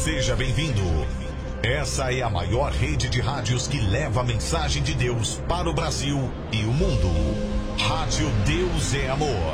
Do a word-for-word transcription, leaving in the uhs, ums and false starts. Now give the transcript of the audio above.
Seja bem-vindo. Essa é a maior rede de rádios que leva a mensagem de Deus para o Brasil e o mundo. Rádio Deus é Amor.